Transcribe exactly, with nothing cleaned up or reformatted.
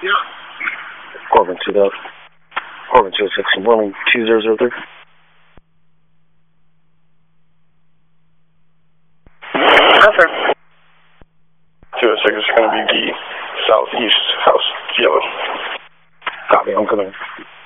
Yeah. Corbin two thousand. Corbin two oh six, Willing two zero zero three. Yes, sir. two oh six is going to be the southeast house, yellow. Copy, I'm coming.